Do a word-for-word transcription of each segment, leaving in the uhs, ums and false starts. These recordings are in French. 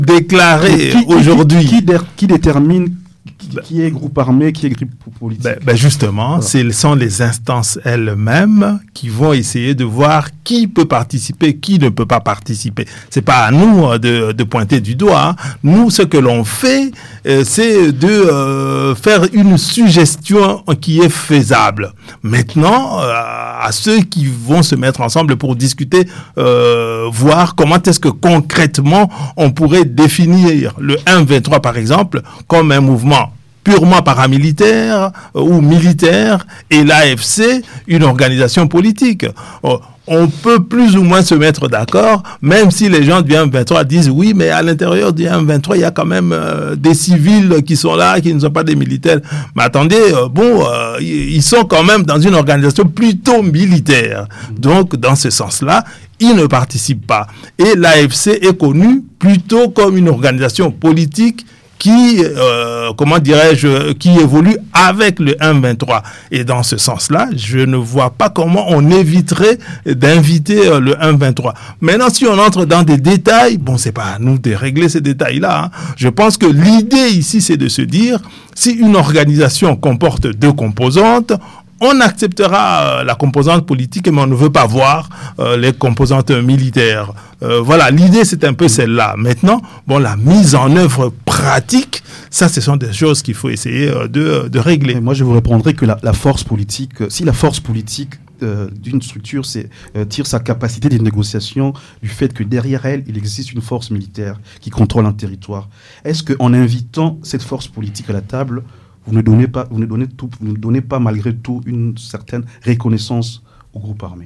déclarer qui, aujourd'hui... Qui, qui, qui, qui détermine qui est groupe armé, qui est groupe politique? Ben, ben justement, voilà. Ce sont les instances elles-mêmes qui vont essayer de voir qui peut participer, qui ne peut pas participer. C'est pas à nous de, de pointer du doigt. Hein. Nous, ce que l'on fait, euh, c'est de euh, faire une suggestion qui est faisable. Maintenant, euh, à ceux qui vont se mettre ensemble pour discuter, euh, voir comment est-ce que concrètement on pourrait définir le un vingt-trois, par exemple, comme un mouvement purement paramilitaire euh, ou militaire, et l'A F C, une organisation politique. Euh, on peut plus ou moins se mettre d'accord, même si les gens du un vingt-trois disent oui, mais à l'intérieur du un vingt-trois, il y a quand même euh, des civils qui sont là, qui ne sont pas des militaires. Mais attendez, euh, bon, euh, ils sont quand même dans une organisation plutôt militaire. Donc, dans ce sens-là, ils ne participent pas. Et l'A F C est connue plutôt comme une organisation politique qui, euh, comment dirais-je, qui évolue avec le un vingt-trois. Et dans ce sens-là, je ne vois pas comment on éviterait d'inviter euh, le un vingt-trois. Maintenant, si on entre dans des détails, bon, c'est pas à nous de régler ces détails-là. Hein. Je pense que l'idée ici, c'est de se dire, si une organisation comporte deux composantes, on acceptera euh, la composante politique, mais on ne veut pas voir euh, les composantes militaires. Euh, voilà, l'idée, c'est un peu celle-là. Maintenant, bon, la mise en œuvre pratique, ça, ce sont des choses qu'il faut essayer euh, de, de régler. Et moi, je vous répondrai que la, la force politique, si la force politique euh, d'une structure c'est, euh, tire sa capacité de négociation du fait que derrière elle, il existe une force militaire qui contrôle un territoire, est-ce qu'en invitant cette force politique à la table, Vous ne donnez pas, vous ne donnez tout, vous ne donnez pas malgré tout une certaine reconnaissance au groupe armé?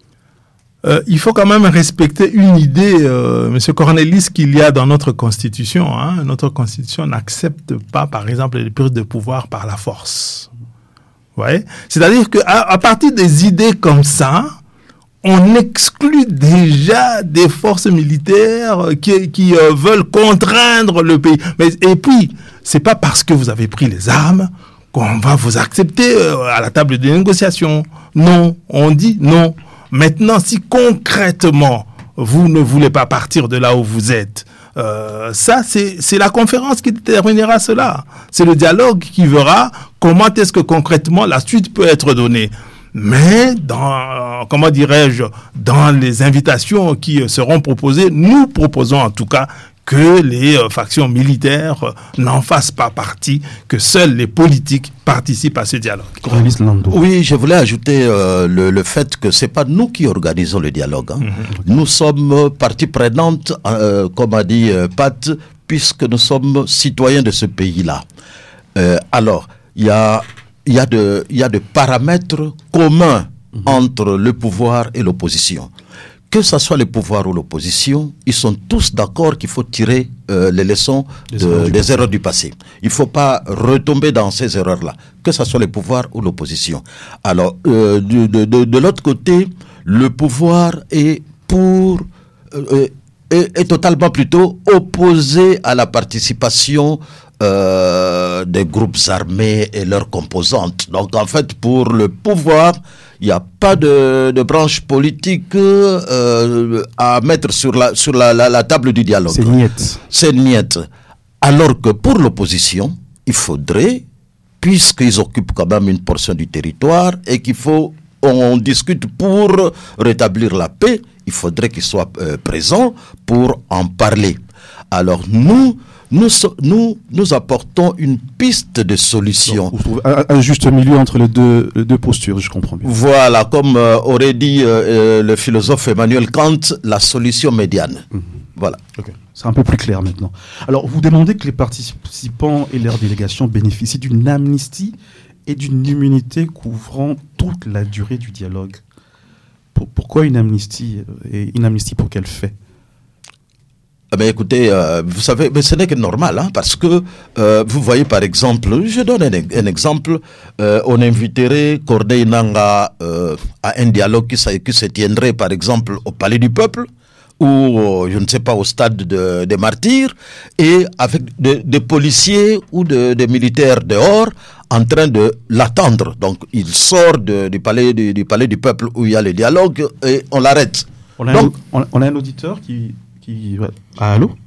Euh, il faut quand même respecter une idée, euh, M. Cornelis, qu'il y a dans notre Constitution. Hein. Notre Constitution n'accepte pas, par exemple, les prises de pouvoir par la force. Ouais. C'est-à-dire qu'à à partir des idées comme ça, on exclut déjà des forces militaires qui, qui euh, veulent contraindre le pays. Mais, et puis, c'est pas parce que vous avez pris les armes qu'on va vous accepter euh, à la table de négociation. Non, on dit non. Maintenant, si concrètement, vous ne voulez pas partir de là où vous êtes, euh, ça, c'est, c'est la conférence qui déterminera cela. C'est le dialogue qui verra comment est-ce que concrètement la suite peut être donnée. Mais dans, comment dirais-je, dans les invitations qui seront proposées, nous proposons en tout cas que les euh, factions militaires euh, n'en fassent pas partie, que seuls les politiques participent à ce dialogue. Oui, je voulais ajouter euh, le, le fait que c'est pas nous qui organisons le dialogue. Hein. Mm-hmm. Nous sommes partie prenante, euh, comme a dit euh, Pat, puisque nous sommes citoyens de ce pays-là. Euh, alors, il y a Il y a de, il y a de paramètres communs mmh. entre le pouvoir et l'opposition. Que ce soit le pouvoir ou l'opposition, ils sont tous d'accord qu'il faut tirer euh, les leçons de, erreurs des erreurs du passé. Il ne faut pas retomber dans ces erreurs-là, que ce soit le pouvoir ou l'opposition. Alors, euh, de, de, de, de l'autre côté, le pouvoir est pour... Euh, est, est totalement plutôt opposé à la participation Euh, des groupes armés et leurs composantes. Donc en fait, pour le pouvoir, il n'y a pas de, de branche politique euh, à mettre sur, la, sur la, la, la table du dialogue. C'est niette. C'est niette. Alors que pour l'opposition, il faudrait, puisqu'ils occupent quand même une portion du territoire et qu'il faut, on discute pour rétablir la paix, il faudrait qu'ils soient euh, présents pour en parler. Alors nous, Nous, nous, nous apportons une piste de solution. Donc, vous trouvez un, un juste milieu entre les deux, les deux postures, je comprends bien. Voilà, comme euh, aurait dit euh, le philosophe Emmanuel Kant, la solution médiane. Mmh. Voilà. Okay. C'est un peu plus clair maintenant. Alors, vous demandez que les participants et leurs délégations bénéficient d'une amnistie et d'une immunité couvrant toute la durée du dialogue. Pour, pourquoi une amnistie et une amnistie pour quel fait? Mais écoutez, euh, vous savez, mais ce n'est que normal, hein, parce que euh, vous voyez par exemple, je donne un, un exemple, euh, on inviterait Corneille Nangaa euh, à un dialogue qui, qui se tiendrait par exemple au Palais du Peuple, ou je ne sais pas au stade de, des Martyrs, et avec des de policiers ou de, de militaires dehors en train de l'attendre. Donc il sort de, du, palais, du, du Palais du Peuple où il y a le dialogue et on l'arrête. On a, Donc, un, on a un auditeur qui... Qui... Ah, allô?